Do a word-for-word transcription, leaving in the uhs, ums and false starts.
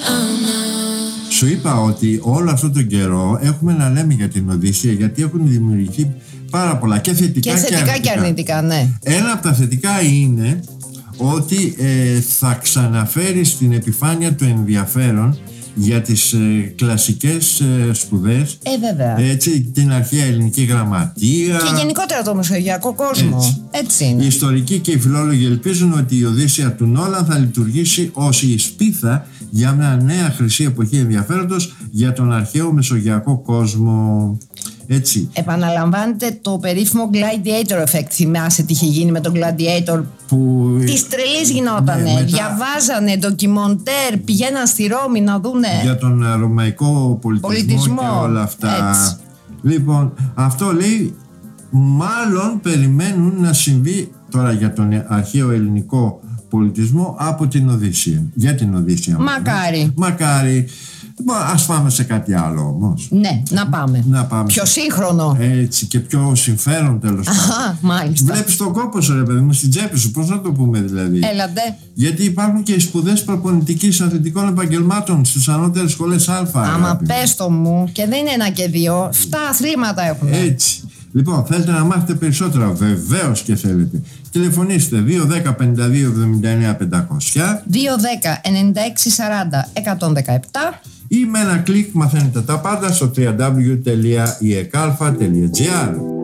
Σου είπα ότι όλο αυτόν τον καιρό έχουμε να λέμε για την Οδύσσεια, γιατί έχουν δημιουργηθεί πάρα πολλά και θετικά και, και, θετικά και, αρνητικά. και αρνητικά, ναι. Ένα από τα θετικά είναι ότι ε, θα ξαναφέρει στην επιφάνεια το ενδιαφέρον για τις ε, κλασικές ε, σπουδές, Ε, βέβαια. έτσι, την αρχαία ελληνική γραμματεία Και γενικότερα το μεσογειακό κόσμο. Έτσι. Έτσι είναι. Οι ιστορικοί και οι φιλόλογοι ελπίζουν ότι η Οδύσσεια του Νόλαν θα λειτουργήσει ως η σπίθα για μια νέα χρυσή εποχή ενδιαφέροντος για τον αρχαίο μεσογειακό κόσμο. Έτσι. Επαναλαμβάνεται το περίφημο Gladiator effect. Θυμάσαι τι είχε γίνει με τον Gladiator? Που... Της τρελής γινότανε. Ναι, μετά... Διαβάζανε ντοκιμοντέρ, πηγαίναν στη Ρώμη να δούνε για τον ρωμαϊκό πολιτισμό, πολιτισμό και όλα αυτά. Έτσι. Λοιπόν, αυτό λέει, μάλλον περιμένουν να συμβεί τώρα για τον αρχαίο ελληνικό πολιτισμό από την Οδύσσεια. Για την Οδύσσεια. Μακάρι. Μακάρι. Λοιπόν, ας πάμε σε κάτι άλλο όμως. Ναι, να πάμε. Να πάμε. Πιο σύγχρονο. Έτσι, και πιο συμφέρον, τέλος πάντων. Αχα, μάλιστα. Βλέπεις τον κόπο σου, ρε παιδί μου, στην τσέπη σου. Πώς να το πούμε δηλαδή? Έλατε. Γιατί υπάρχουν και οι σπουδές προπονητικής αθλητικών επαγγελμάτων στις ανώτερες σχολές Α. Άμα πες το μου, και δεν είναι ένα και δύο, φτά αθλήματα έχουν. Έτσι. Λοιπόν, θέλετε να μάθετε περισσότερα? Βεβαίως και θέλετε. Τηλεφωνήστε δύο ένα μηδέν πέντε δύο εβδομήντα εννέα πεντακόσια δύο ένα μηδέν ενενήντα έξι σαράντα εκατόν δεκαεπτά ή με ένα κλικ μαθαίνετε τα πάντα στο double-u double-u double-u τελεία ι εκ αλφα τελεία τζι άρ.